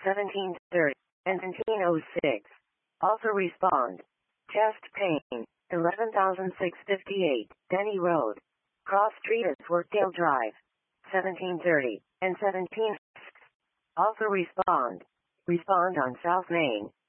1730, and 1706. Also respond. Chest pain, 11,658, Denny Road. Cross Street at Workdale Drive. 1730, and 17. Also respond. Respond on South Main.